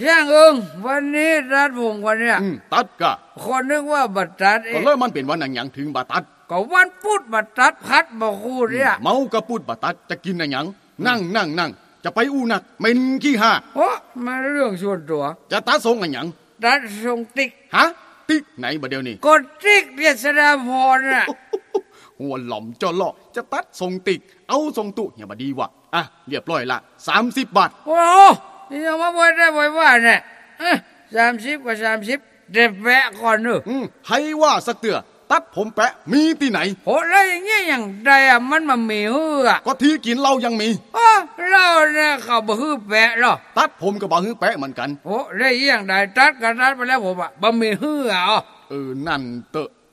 ช่างเอิงวันนี้ตัดผมคนเนี่ยตัดกะคนนึกว่าบัดตัดก็เลยมันเป็นวันหยังถึงบัดตัดก็วันพุธบัดตัดพัดบ่คู่เนี่ยเมากระปุดบัดตัดจะกินหยังนั่งจะไปอู้นักเหม็นขี้ห่าโอ้มาเรื่องส่วนตัวจะตัดทรงหยังตัดทรงติ๊กฮะติ๊กไหนบ่เดี๋ยวนี้กดติ๊กเดียสดาพรน่ะหัวหล่อมจอล่อจะตัดทรงติ๊กเอาทรงตุอย่าบ่ดีว่ะอ่ะเรียบร้อยละ30 บาทโอ้ยังมาบ่ได้บ่ว่าเนี่ย30กับ30เด็บแวะก่อนเนอะให้ว่าสักเตือตัดผมแปะมีที่ไหนโหแล้วอย่างเงี้ยอย่างใดอ่ะมันมามีฮื้อก็ที่กินเรายังมีเราเนี่ยเขาบ่ฮื้อแปะหรอตัดผมก็บ่ฮื้อแปะเหมือนกันโหแล้วอย่างใดตัดกันตัดไปแล้วผมอ่ะบ่มีฮื้ออ่ะนั่นเตอะ